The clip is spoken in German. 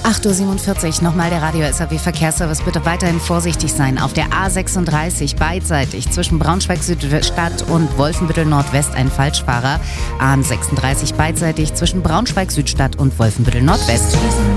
8.47 Uhr, nochmal der Radio-SAW-Verkehrsservice. Bitte weiterhin vorsichtig sein. Auf der A36 beidseitig zwischen Braunschweig-Südstadt und Wolfenbüttel-Nordwest ein Falschfahrer. A36 beidseitig zwischen Braunschweig-Südstadt und Wolfenbüttel-Nordwest.